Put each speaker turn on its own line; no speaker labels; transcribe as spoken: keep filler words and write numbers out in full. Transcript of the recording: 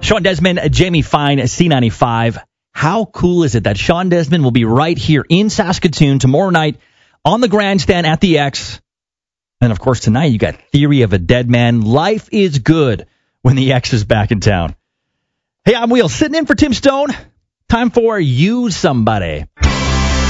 Sean Desmond, Jamie Fine, C ninety-five. How cool is it that Sean Desmond will be right here in Saskatoon tomorrow night on the grandstand at the X? And, of course, tonight you got Theory of a Dead Man. Life is good when the X is back in town. Hey, I'm Wheel, sitting in for Tim Stone. Time for Use Somebody.